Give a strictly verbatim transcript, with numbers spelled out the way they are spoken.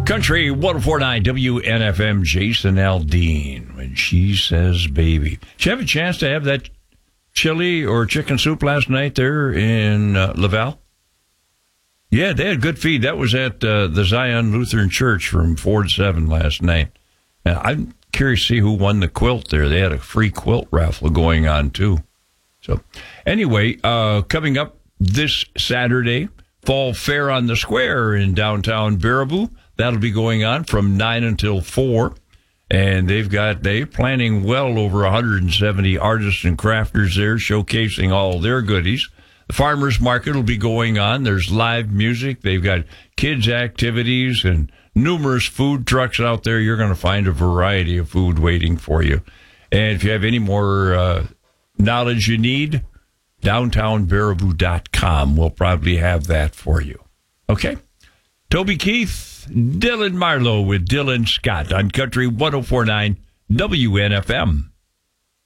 Country one oh four point nine W N F M, Jason Aldean, when she says baby. Did you have a chance to have that chili or chicken soup last night there in uh, Laval? Yeah, they had good feed. That was at uh, the Zion Lutheran Church from four to seven last night. And I'm curious to see who won the quilt there. They had a free quilt raffle going on, too. So, anyway, uh, coming up this Saturday, Fall Fair on the Square in downtown Baraboo. That'll be going on from nine until four. And they've got, they're planning well over one hundred seventy artists and crafters there, showcasing all their goodies. The farmers market will be going on. There's live music. They've got kids' activities and numerous food trucks out there. You're going to find a variety of food waiting for you. And if you have any more uh, knowledge you need, downtown baraboo dot com will probably have that for you. Okay? Toby Keith, Dylan Marlowe with Dylan Scott on Country one oh four point nine W N F M.